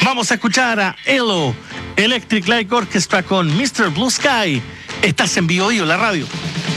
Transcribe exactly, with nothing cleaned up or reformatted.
Vamos a escuchar a ELO, Electric Light Orchestra con mister Blue Sky. Estás en Bio Bio, la radio.